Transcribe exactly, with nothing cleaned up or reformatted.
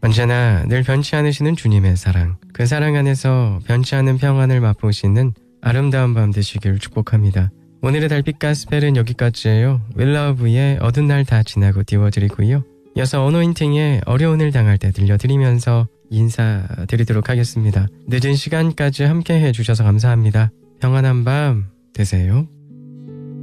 언제나 늘 변치 않으시는 주님의 사랑, 그 사랑 안에서 변치 않은 평안을 맛보시는 아름다운 밤 되시길 축복합니다. 오늘의 달빛 가스펠은 여기까지예요. 윌러브의 어두운 날 다 지나고 띄워드리고요. 이어서 어노인팅의 어려운을 당할 때 들려드리면서 인사드리도록 하겠습니다. 늦은 시간까지 함께 해주셔서 감사합니다. 평안한 밤 되세요.